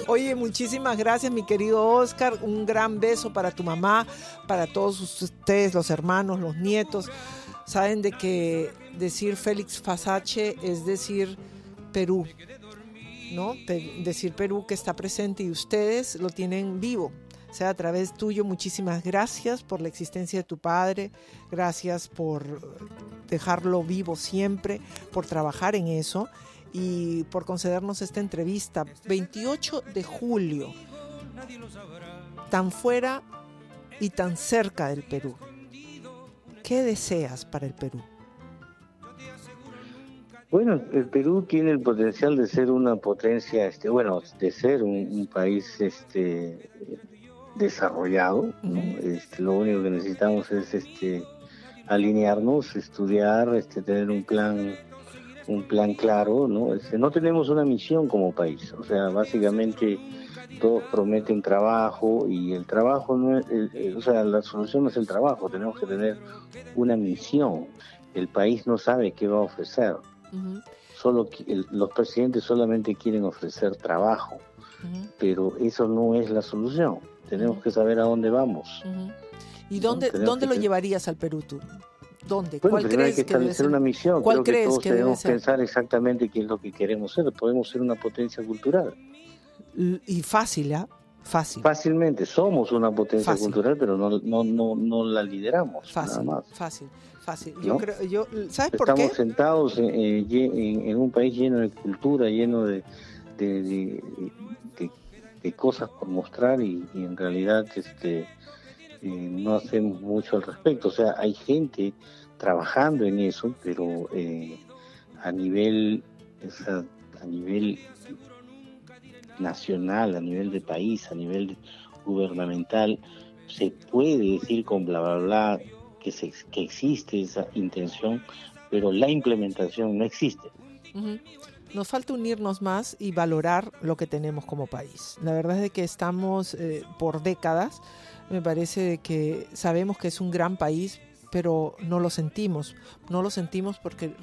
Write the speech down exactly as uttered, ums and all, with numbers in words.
Oye, muchísimas gracias, mi querido Oscar. Un gran beso para tu mamá, para todos ustedes, los hermanos, los nietos. Saben de que decir Félix Fasache es decir Perú, ¿no? Pe- decir Perú que está presente y ustedes lo tienen vivo. O sea, a través tuyo, muchísimas gracias por la existencia de tu padre, gracias por dejarlo vivo siempre, por trabajar en eso y por concedernos esta entrevista. veintiocho de julio, tan fuera y tan cerca del Perú. ¿Qué deseas para el Perú? Bueno, el Perú tiene el potencial de ser una potencia, este, bueno, de ser un, un país este, desarrollado, ¿no? Este, lo único que necesitamos es este, alinearnos, estudiar, este, tener un plan, un plan claro, ¿no? Este, no tenemos una misión como país, o sea, básicamente todos prometen trabajo y el trabajo no es, el- el- o sea, la solución no es el trabajo, tenemos que tener una misión. El país no sabe qué va a ofrecer. Uh-huh. Solo qui- el- los presidentes solamente quieren ofrecer trabajo, Uh-huh. pero eso no es la solución. Tenemos Uh-huh. que saber a dónde vamos. Uh-huh. ¿Y ¿no? dónde, Tenemos dónde que lo te- llevarías al Perú tú? ¿Dónde? Bueno, ¿Cuál primero hay crees que que debe establecer ser? una misión. ¿Cuál Creo que crees todos que debe debemos ser? pensar exactamente qué es lo que queremos ser. Podemos ser una potencia cultural. L- Y fácil, ¿ah? Fácil. Fácilmente, somos una potencia Fácil. cultural, pero no, no, no, no la lideramos, Fácil, nada más. fácil, fácil. ¿No? Yo creo, yo, ¿sabes por Estamos qué? sentados en, eh, ye- en- en un país lleno de cultura, lleno de, de, de, de- de cosas por mostrar y, y en realidad este, eh, no hacemos mucho al respecto. O sea, hay gente trabajando en eso, pero eh, a nivel, o sea, a nivel nacional, a nivel de país, a nivel gubernamental, se puede decir con bla bla bla que, se, que existe esa intención, pero la implementación no existe. Uh-huh. Nos falta unirnos más y valorar lo que tenemos como país. La verdad es de que estamos eh, por décadas, me parece de que sabemos que es un gran país, pero no lo sentimos. No lo sentimos porque